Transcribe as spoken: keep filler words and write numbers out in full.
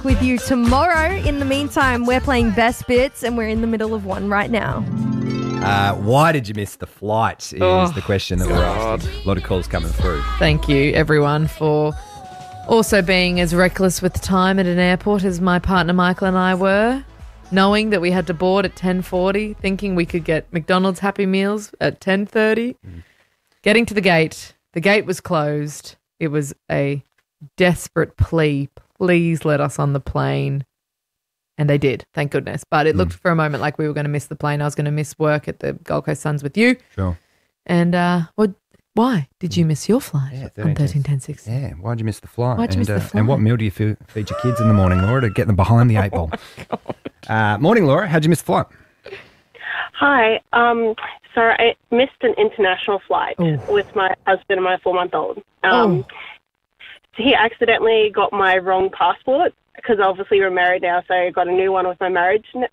With you tomorrow. In the meantime, we're playing Best Bits and we're in the middle of one right now. Uh, why did you miss the flight is Oh, the question that we're asking. A lot of calls coming through. Thank you, everyone, for also being as reckless with time at an airport as my partner Michael and I were, knowing that we had to board at ten forty, thinking we could get McDonald's Happy Meals at ten thirty. Mm. Getting to the gate, the gate was closed. It was a desperate plea. Please let us on the plane. And they did, thank goodness. But it mm. looked for a moment like we were going to miss the plane. I was going to miss work at the Gold Coast Suns with you. Sure. And uh, what? Why did you miss your flight yeah, on thirteen ten six? Yeah, why'd you miss the flight? Why'd you and, miss the uh, flight? And what meal do you feed, feed your kids in the morning, Laura, to get them behind the eight ball? Oh, uh, morning, Laura. How'd you miss the flight? Hi. Um, so I missed an international flight Ooh. with my husband and my four-month-old. Um, Oh. He accidentally got my wrong passport because obviously we're married now, so I got a new one with my marriage